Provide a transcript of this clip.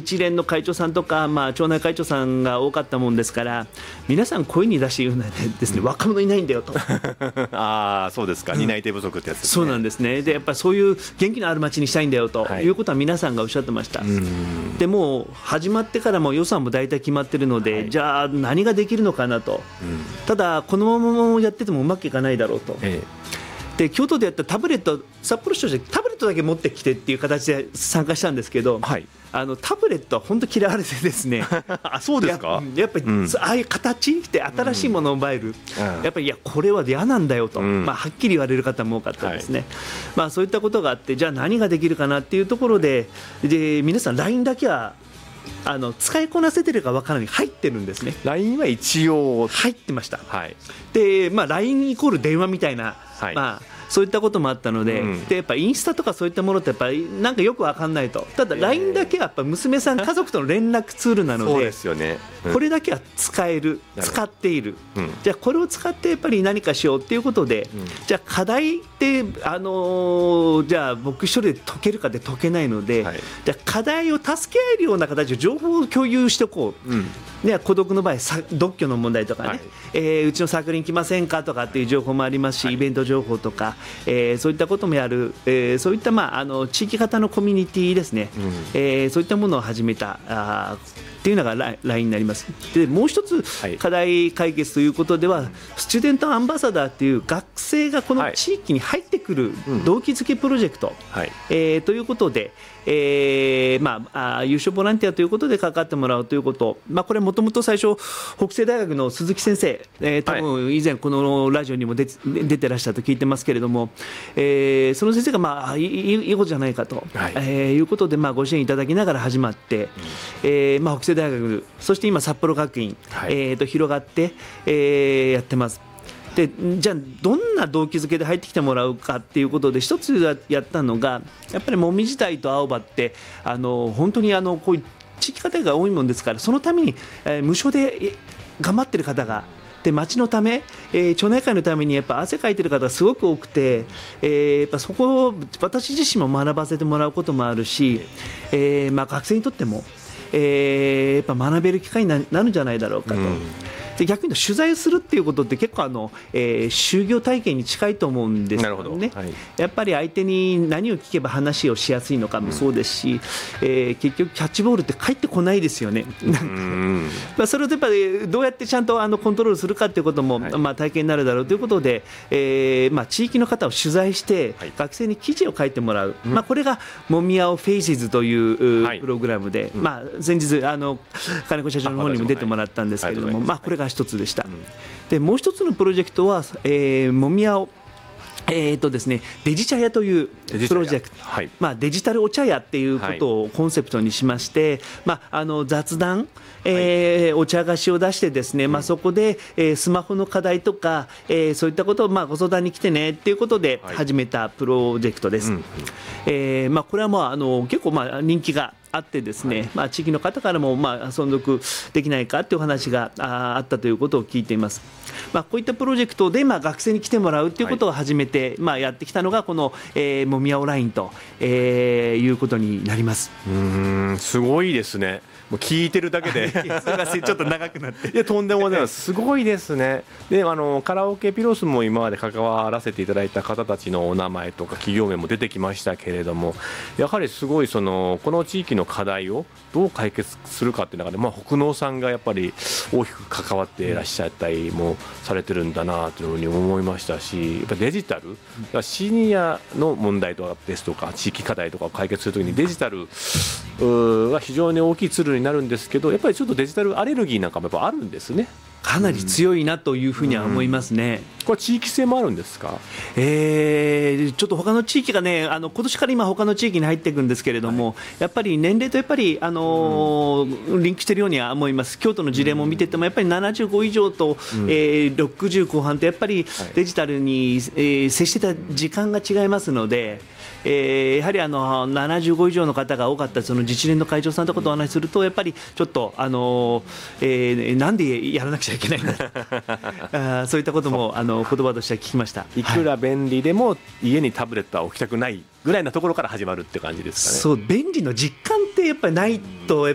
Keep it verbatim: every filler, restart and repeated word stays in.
一連の会長さんとか、まあ、町内会長さんが多かったもんですから、皆さん声に出して言うのはですね、若者いないんだよとああそうですか、担い手不足ってやつですね。 そうなんですね。でやっぱりそういう元気のある町にしたいんだよということは皆さんがおっしゃってました。でもう始まってからも予算も大体決まってるので、はい、じゃあ何ができるのかなと、うん、ただこのままやっててもうまくいかないだろうと、ええ、で京都でやったタブレット、札幌市としてタブレットだけ持ってきてっていう形で参加したんですけど、はい、あのタブレットは本当嫌われてですねあそうですか。 や, やっぱり、うん、ああいう形で新しいものを奪える、うん、やっぱりいやこれは嫌なんだよと、うんまあ、はっきり言われる方も多かったですね、はいまあ、そういったことがあって、じゃあ何ができるかなっていうところで、で皆さん ライン だけはあの使いこなせてるか分からない入ってるんですね。 ライン は一応入ってました、 はいでまあ、ライン イコール電話みたいな、 はいまあそういったこともあったので、うん、でやっぱインスタとかそういったものってやっぱりなんかよく分かんないと。ただ ライン だけはやっぱ娘さん家族との連絡ツールなので、 そうですよね、うん、これだけは使える、使っている、うん、じゃあこれを使ってやっぱり何かしようっていうことで、うん、じゃあ課題ってあのー、じゃあ僕一人で解けるかで解けないので、はい、じゃあ課題を助け合えるような形で情報を共有しておこう、うんね、孤独の場合独居の問題とかね、はいえー、うちのサークルに来ませんかとかっていう情報もありますし、はい、イベント情報とか、えー、そういったこともやる、えー、そういった、まあ、あの地域型のコミュニティですね、うんえー、そういったものを始めたあっていうのがラインになります。でもう一つ課題解決ということでは、はい、スチューデントアンバサダーっていう学生がこの地域に入ってくる動機づけプロジェクト、はいえー、ということで、えーまあ、有償ボランティアということで関わってもらうということ、まあ、これもともと最初北西大学の鈴木先生、えー、多分以前このラジオにも 出, 出てらっしゃると聞いてますけれども、えー、その先生が、まあ、い い, いいことじゃないかと、はいえー、いうことで、まあ、ご支援いただきながら始まって、うんえーまあ、北西大学そして今札幌学院、はいえー、と広がって、えー、やってます。でじゃあどんな動機づけで入ってきてもらうかっていうことで一つやったのがやっぱりもみじ鯛と青葉ってあの本当にあのこういう地域家庭が多いもんですから、そのために、えー、無償で頑張ってる方がで町のため、えー、町内会のためにやっぱ汗かいてる方がすごく多くて、えー、やっぱそこを私自身も学ばせてもらうこともあるし、えーまあ、学生にとっても、えー、やっぱ学べる機会になるんじゃないだろうかと、うんで逆に言うと取材するっていうことって結構あの、えー、就業体験に近いと思うんですよね、はい、やっぱり相手に何を聞けば話をしやすいのかもそうですし、うんえー、結局キャッチボールって返ってこないですよねうんまあそれをやっぱりどうやってちゃんとあのコントロールするかっていうことも、はいまあ、体験になるだろうということで、えーまあ、地域の方を取材して、はい、学生に記事を書いてもらう、うんまあ、これがもみあおフェイシズという、はい、プログラムで、まあ、先日あの金子社長の方にも出てもらったんですけれども、まあ、これが一つでした、うん、でもう一つのプロジェクトは、えー、もみあおえーとですね、デジ茶屋というプロジェクト、はいまあ、デジタルお茶屋っていうことをコンセプトにしまして、はいまあ、あの雑談、えーはい、お茶菓子を出してですね、まあ、そこで、えー、スマホの課題とか、えー、そういったことを、まあ、ご相談に来てねっていうことで始めたプロジェクトです、はいうんえーまあ、これは、まあ、あの結構、まあ、人気があってですね、はいまあ、地域の方からも、まあ、存続できないかという話が あ, あったということを聞いています、まあ、こういったプロジェクトで、まあ、学生に来てもらうということを始めて、はいまあ、やってきたのがこの、えー、もみあおラインと、えー、いうことになります。 うーんすごいですね。もう聞いてるだけでそれがちょっと長くなっていやとんでもないすごいですね。であのカラオケピロスも今まで関わらせていただいた方たちのお名前とか企業名も出てきましたけれども、やはりすごいそのこの地域の課題をどう解決するかっていう中で、まあ、北農さんがやっぱり大きく関わっていらっしゃったりもされてるんだなというふうに思いましたし、やっぱデジタルシニアの問題とかですとか地域課題とかを解決するときにデジタルは非常に大きいツールになるんですけど、やっぱりちょっとデジタルアレルギーなんかもやっぱあるんですね。 かなり強いなというふうには思いますね、 うん、これ地域性もあるんですか。 えー、ちょっと他の地域がねあの今年から今他の地域に入っていくんですけれども、はい、やっぱり年齢とやっぱり、あのーうん、リンクしているようには思います。京都の事例も見ててもやっぱりななじゅうご以上と、うんえー、ろくじゅう後半とやっぱりデジタルに、えー、接してた時間が違いますので、えー、やはりあのななじゅうご以上の方が多かったその自治連の会長さんとかとお話しするとやっぱりちょっと、あのーえー、なんでやらなくちゃいけないんだあそういったこともあの言葉としては聞きました。 いくら便利でも家にタブレットは置きたくないぐらいなところから始まるって感じですかね。 そう便利の実感ってやっぱりないとやっ